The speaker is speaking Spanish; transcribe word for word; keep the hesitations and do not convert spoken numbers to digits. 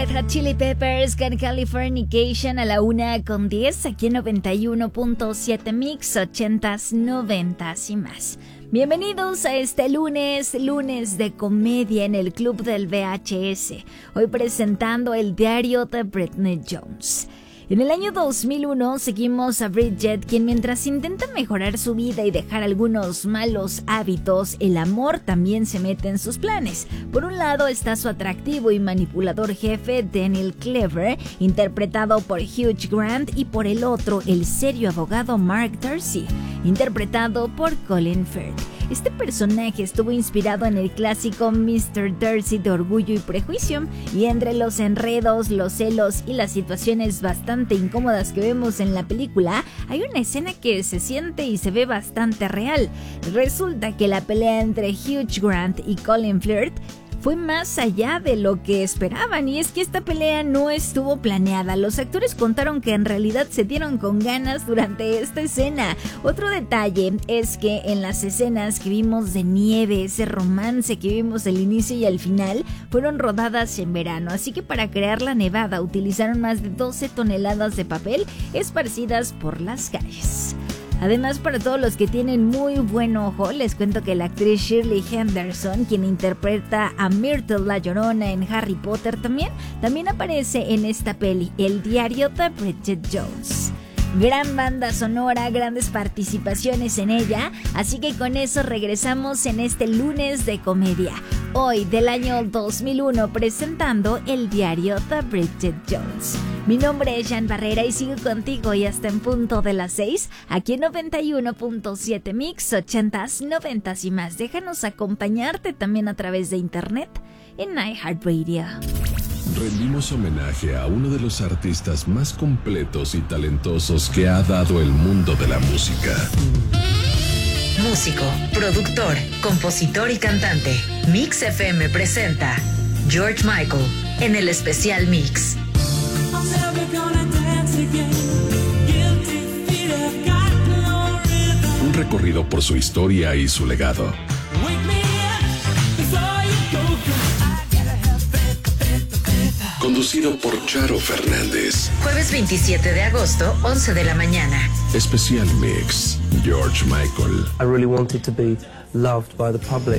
Red Hot Chili Peppers con Californication a la una con diez, aquí en noventa y uno punto siete Mix, ochentas, noventas y más. Bienvenidos a este lunes, lunes de comedia en el Club del V H S. Hoy presentando el diario de Britney Jones. En el año dos mil uno seguimos a Bridget, quien mientras intenta mejorar su vida y dejar algunos malos hábitos, el amor también se mete en sus planes. Por un lado está su atractivo y manipulador jefe Daniel Cleaver, interpretado por Hugh Grant, y por el otro el serio abogado Mark Darcy, interpretado por Colin Firth. Este personaje estuvo inspirado en el clásico mister Darcy de Orgullo y Prejuicio, y entre los enredos, los celos y las situaciones bastante incómodas que vemos en la película, hay una escena que se siente y se ve bastante real. Resulta que la pelea entre Hugh Grant y Colin Firth fue más allá de lo que esperaban, y es que esta pelea no estuvo planeada. Los actores contaron que en realidad se dieron con ganas durante esta escena. Otro detalle es que en las escenas que vimos de nieve, ese romance que vimos del inicio y al final, fueron rodadas en verano, así que para crear la nevada utilizaron más de doce toneladas de papel esparcidas por las calles. Además, para todos los que tienen muy buen ojo, les cuento que la actriz Shirley Henderson, quien interpreta a Myrtle la Llorona en Harry Potter también, también aparece en esta peli, El diario de Bridget Jones. Gran banda sonora, grandes participaciones en ella, así que con eso regresamos en este lunes de comedia. Hoy del año dos mil uno presentando El diario de Bridget Jones. Mi nombre es Jan Barrera y sigo contigo y hasta en punto de las seis, aquí en noventa y uno punto siete Mix, ochentas, noventas y más. Déjanos acompañarte también a través de internet en iHeartRadio. Rendimos homenaje a uno de los artistas más completos y talentosos que ha dado el mundo de la música. Músico, productor, compositor y cantante. Mix F M presenta George Michael en el especial Mix. Un recorrido por su historia y su legado. Conducido por Charo Fernández. Jueves veintisiete de agosto, once de la mañana. Especial Mix, George Michael. I really wanted to be loved by the public.